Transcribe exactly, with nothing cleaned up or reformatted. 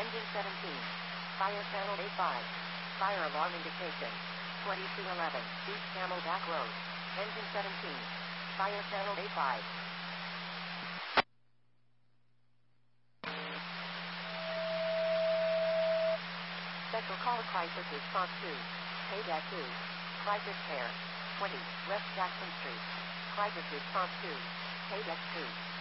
Engine seventeen. Fire channel A five. Fire alarm indication. twenty-two eleven. East Camelback Road. Engine seventeen. Fire channel A five. Central Call Crisis Response two. Payback two. Crisis Care. twenty. West Jackson Street. Crisis Response two. Payback two.